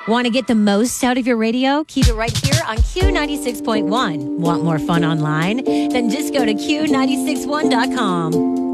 Want to get the most out of your radio? Keep it right here on Q96.1. Want more fun online? Then just go to Q961.com.